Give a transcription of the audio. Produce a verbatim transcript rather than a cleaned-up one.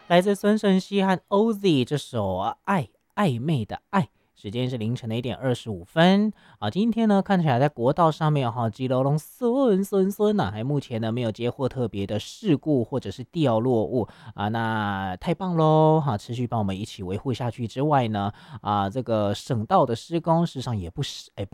来自孙盛熙和 O Z 这首啊爱暧昧的爱。时间是凌晨的一点二十五分啊。今天呢，看起来在国道上面哈，基隆龙顺顺顺呐，还目前呢没有接获特别的事故或者是掉落物啊，那太棒喽哈！持续帮我们一起维护下去之外呢，啊，这个省道的施工实际上也不是哎不。